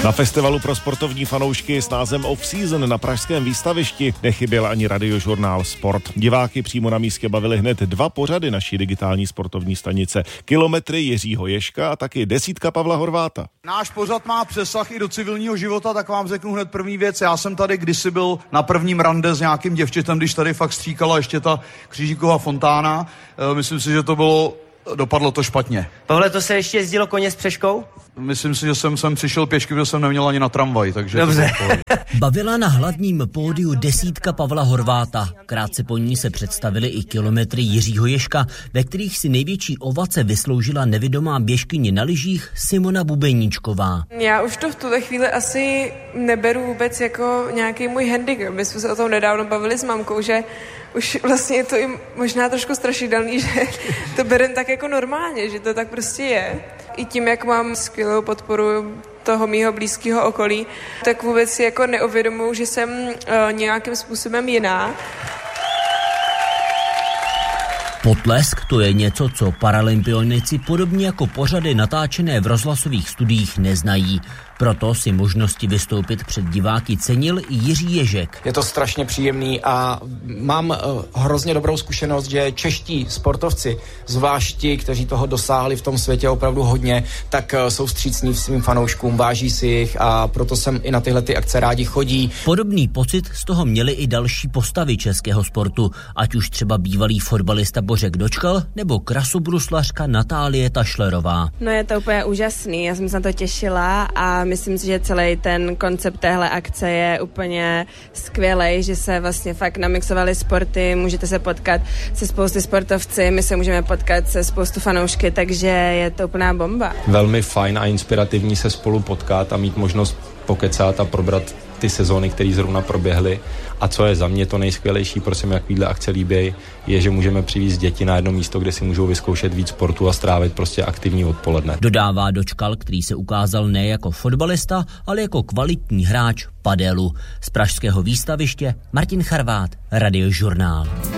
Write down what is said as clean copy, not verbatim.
Na festivalu pro sportovní fanoušky s názvem Off Season na pražském výstavišti nechyběl ani radiožurnál Sport. Diváky přímo na místě bavili hned 2 pořady naší digitální sportovní stanice. Kilometry Jiřího Ježka a taky 10 Pavla Horváta. Náš pořad má přesah i do civilního života, tak vám řeknu hned první věc. Já jsem tady kdysi byl na prvním rande s nějakým děvčetem, když tady fakt stříkala ještě ta Křížíková fontána. Myslím si, že dopadlo to špatně. Pavle, to se ještě jezdilo koně s přeškou? Myslím si, že jsem přišel pěšky, protože jsem neměl ani na tramvaj, takže... Dobře. Bavila na hlavním pódiu 10 Pavla Horváta. Krátce po ní se představili i kilometry Jiřího Ježka, ve kterých si největší ovace vysloužila nevidomá běžkyně na lyžích Simona Bubeníčková. Já už to v tuhle chvíli asi neberu vůbec jako nějaký můj handicap. My jsme se o tom nedávno bavili s mamkou, že už vlastně je to i možná trošku strašidelný, že to berem tak jako normálně, že to tak prostě je. I tím, jak mám skvělou podporu toho mýho blízkého okolí, tak vůbec si jako neuvědomuji, že jsem nějakým způsobem jiná. Potlesk to je něco, co paralympionici podobně jako pořady natáčené v rozhlasových studiích neznají. Proto si možnosti vystoupit před diváky cenil i Jiří Ježek. Je to strašně příjemný a mám hrozně dobrou zkušenost, že čeští sportovci, zvlášť ti, kteří toho dosáhli v tom světě opravdu hodně, tak jsou vstřícní svým fanouškům, váží si jich a proto sem i na tyhle ty akce rádi chodí. Podobný pocit z toho měli i další postavy českého sportu, ať už třeba bývalý fotbalista Bořek Dočkal nebo krasobruslařka Natálie Tašlerová. No je to úplně úžasný, já jsem se na to těšila a myslím si, že celý ten koncept téhle akce je úplně skvělej, že se vlastně fakt namixovaly sporty, můžete se potkat se spousty sportovci, my se můžeme potkat se spoustu fanoušky, takže je to úplná bomba. Velmi fajn a inspirativní se spolu potkat a mít možnost pokecat a probrat ty sezóny, které zrovna proběhly. A co je za mě to nejskvělejší, prosím, jakýhle akce líbí, je, že můžeme přivést děti na jedno místo, kde si můžou vyzkoušet víc sportu a strávit prostě aktivní odpoledne. Dodává Dočkal, který se ukázal ne jako fotbalista, ale jako kvalitní hráč padelu. Z pražského výstaviště Martin Charvát, Radiožurnál.